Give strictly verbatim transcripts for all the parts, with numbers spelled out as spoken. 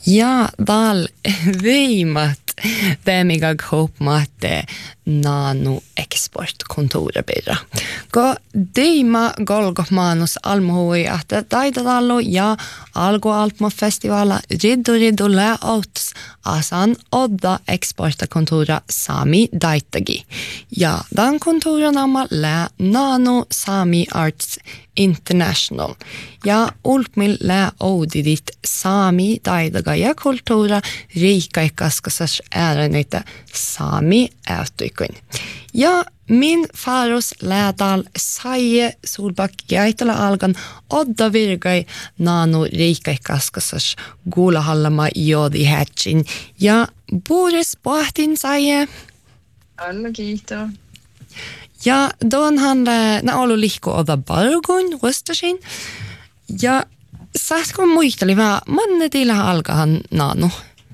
Ja, dal viimat Vemiga Kopmate nano exportkontoret birra. Ko deima golgofmanus almohui ahta taidadallo ja algo altmo festivala riddo riddo laouts asan odda exportkontora Sami Daitagi. Ja, dan kontora nama la Nano Sami Arts International. Ja ulpmil lä oudidit Sami Daidaga ja kultura riikkaikaskasas äärenitä Sami äyttyikön. Ja min faros läädal saie Solbak jäitellä algan odda virgai nano riikkaikaskasas guulahallama jodi hätsin. Ja Boris pohtin saie. Alla kiitos. Ja don han na ollut lihko oda bargun rustasin. Ja saatko muisteli vähän manne tila alkahan nano.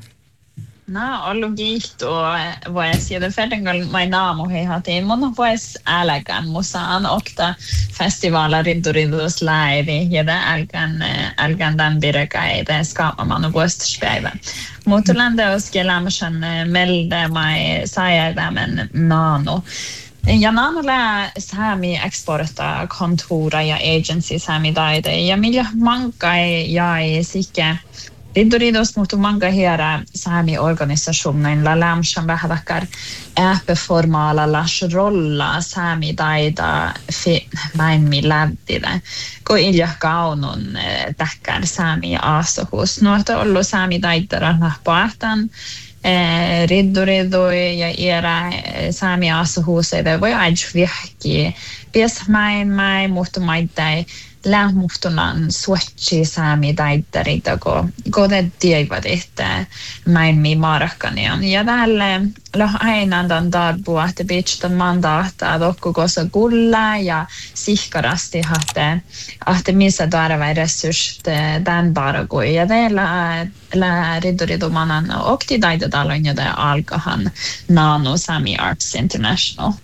Na ollut kiitos vois ja det färden mai naamo he hati mun vois älkän musaan okta festivaler rinturintus läivi ja det älkän älkän den birkai det skapar man vuospäivä. Mutta landaus kelamsan melde mai saada men nano. Ja naamalla Sami exporta kontora ja agency Sami Daide ja millä mankai jäi sikä Ridoridos mutta manga hiera Sami organisationen la lämsan vähäväkkär äppeformaala las rolla Sami Daida fi main mi läddile ko ilja kaunun täkkär Sami aasohus nuota ollu Sami Daidara nahpaahtan Eh, riddorido ja era Sami asuhuseide voi ajus vihki pies main mai muhtu maittai lähmuhtunan suotsi Sami Daiddarita ko kode tiivat että main mi maarakkanian ja tälle lo aina dan darbu että bitchtan mandaata dokku kosa kulla ja sihkarasti hatte ahte missä tarve resurs den bara gå ja tällä la riddorido manan okti Daidadalon ja det alkahan Nano Sami Arts International.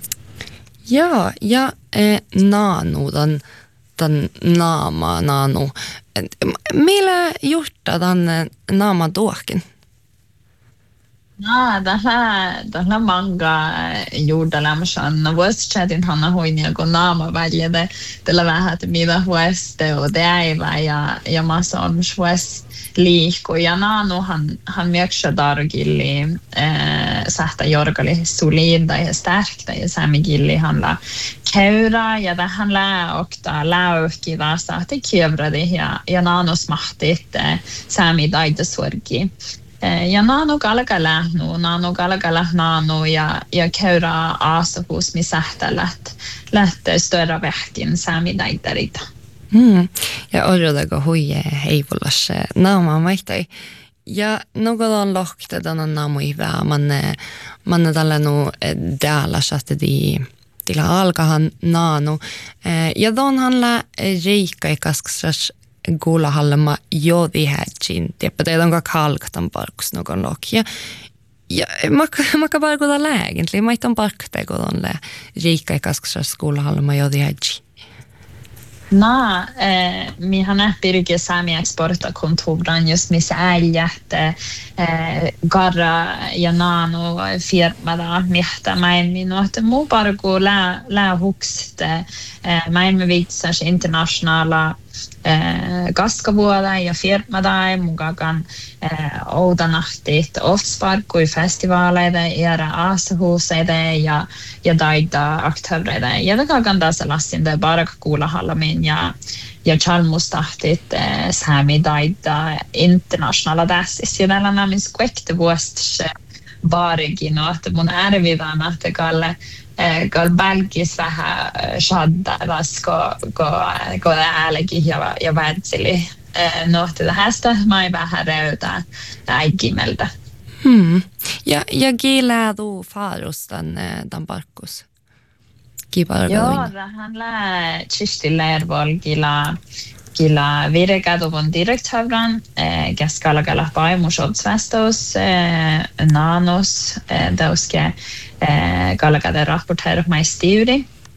Ja, ja eh, Nano dan dan naama Nano. Millä juhta dan naama tuokin? No, tällä tällä manga juurdalämsan vuosichatin hanna hoinia kun naama väljede tällä vähän mitä vuoste och päivä ja ja massa on vuos liikku ja Nano han han mjöksä dargilli eh sähtä jorgali solida ja stärkta ja samigilli hanla keura ja tähän lää okta läukki taas tahti kievradi ja ja Nano smahtit Sami Daidasuorgi. Ja Nano kalkala no Nano kalkala Nano ja ja keura aasohus mi sähtälät lähtee större vähkin Sami Daidarita. Hmm. Ja odotako huije heivolas naama maihtai. Ja nogodon lohkta danan naamu hyvää manne manne tällainen däälas että di tila alkahan Nano. Ja donhan lä riikkaikas guulahallama jodi hätsin. Tiedäpä teitä onko kalktan parkus nogon lohkia. Ja makka makka parkuta läägentli. Maitan parkta kodon lä riikkaikas guulahallama jodi hätsin. Na, eh, mi han pyrkii Sami exporta kontoran just missä äljät eh, garra ja Nano firmada miestä main minuut muu parku lää lää hukst eh, main me vitsas internationala eh, kaskavuoda ja firmada mukakan eh, oudanahtit offsparkui festivaaleita ja aasahuuseita ja ja daida aktöreitä ja takakan taas lassin det bara kuulahallamin ja ja chalmustahtit eh, Sami Daida internationala dassis ja tällä namin skekte vuostas baarikin että mun ärvidaan että kalle kal Belgis vähän shadda rasko ko ko älki ja ja vätsili no tätä hästä mai vähän röytä äikimeltä. Hmm. Ja ja gillar du farostan den parkus. Kipargo. Joo, hän lää chistilleervol gilla gilla virekadovon direktören eh gaskalagala paimushodsvestos eh Nanos eh dauske eh galagade rapporter mai studi.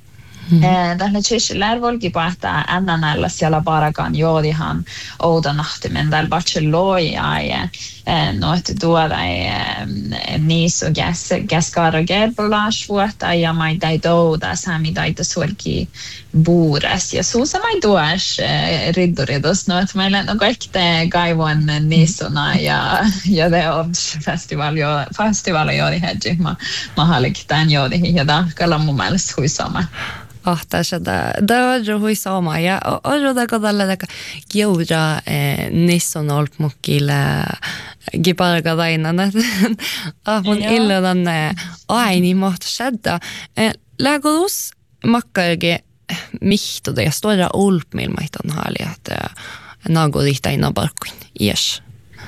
Tällä tjyssillä volki päättää ennänällä siellä parakan joodihan oudanahtimen tällä Barcelona ja no että tuoda niissä käskara gerbolas vuotta ja mai tai touda sami taita suorki buures ja suusa mai tuos ridduridos no että meillä on kaikki te kaivon niissona ja ja te on festival jo festival joodi hedji ma mahalliktaan joodi ja tahkalla mun mielestä huisama. Ahta sitä da hui sama ja ojuda kodalla da giura nisson olpmukkilla giparga dainana ah mun illan aini mahta sedda lägos makkarge mihto det stora olpmil maitan hali att nago rikta ina barkuin yes.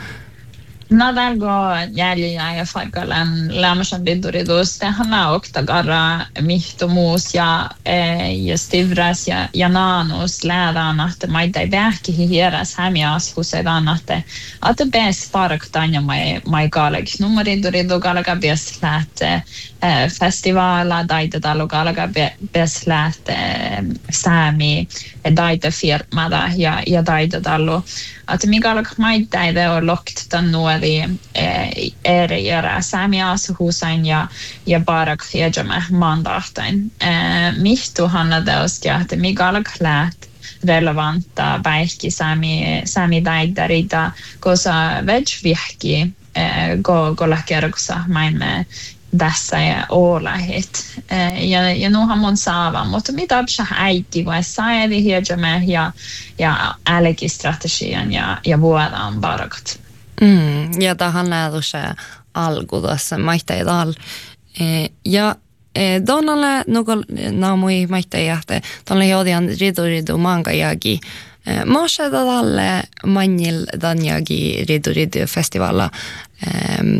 Nadalgo jäljellä ja faikalan lämmösen ridduritus tehän okta garra mihtomuus ja ja stivras ja ja naanus lähdään että maita ei vähki hieras hämias husedan että että bes park tanja mai mai kaleks numeriduridu kalka bes lähte festivala daita talo kalka bes lähte sami daita firmada ja ja daita talo että mikä maita ei ole lokt tan nuori eri järä saamiasuhusain ja ja barak fiejame mandahtain mihtuhan teoskia että mikä läht relevanta päihki sami sami daita kosa vegvihki go go läkerkusa maailma tässä ja olahit ja ja nuhan mun saava mutta mitä absha äiti kun sai hiejame ja ja älkistrategian ja ja vuodan barakat. Mm, ja tähän lähdössä alku tässä maitteidal. E, ja e, donalle nuko naamui maitteijahte tonne jodian riduridu mankajagi. E, Mosheda dalle manjil danjagi riduridu festivalla e,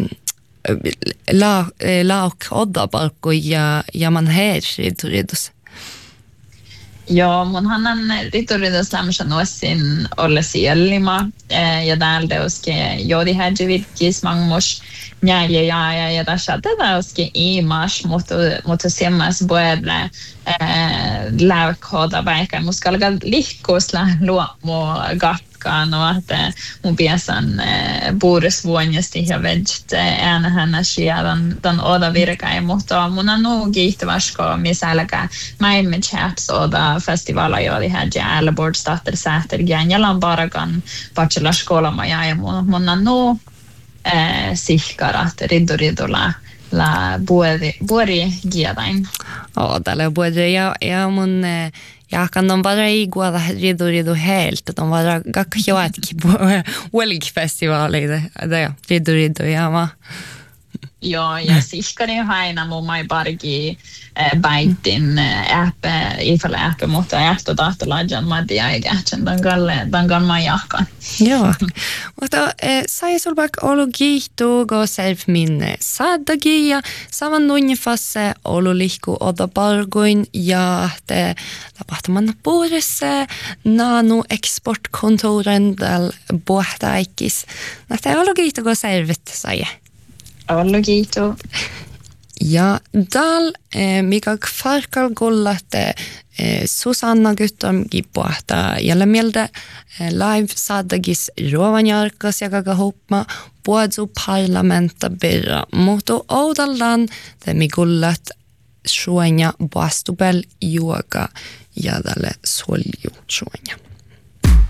la, e, lauk oddaparkku ja, ja man her riduridus. Joo, munhan on rituridus lämmösen osin olla sielima ja täältä oske jodi hädjivittis mangmus njälje ja ja ja tässä tätä oske imas mutta mutta semmas boedle läukkoda vaikka muskalga lihkusla luomo gatkaan och att mun piesan buurisvuonjasti ja veget ääna hänä sielän dan oda virkai mutta mun on nog kiihtyvasko misälkä maailman chaps oda festivala jodi hädje alla bordstatter säter gänjalan barakan bachelorskola ja ja mun mun on nog sihkarat ridduridola la buori buori giadain. Oh, tällä buori ja ja mun ja kan de bara igua ridurido helt de bara gakjoatki Wellig festival det det ridurido ja ma. Joo, ja sihkani haina mun mai bargi baitin app ifalla app mutta jahto tahto lajan madia eikä dan galle dan gan mai jahkan. Joo. Mutta sai sul bak ologiito go self minne sadagia saman nunfasse ololihku oda bargoin ja te tapahtuman puolessa nano exportkontoren dal bohtaikis. Nähtä ologiito go selvet sai. Ologiito. Ja dal eh, mikä farkal gollatte eh, Susanna Guttorm gipohta jälle mieltä eh, live sadagis Rovanjarkas jakaga hopma puadzu parlamenta birra mutu oudallan te migullat suonya bastubel juoga ja dalle solju suonya.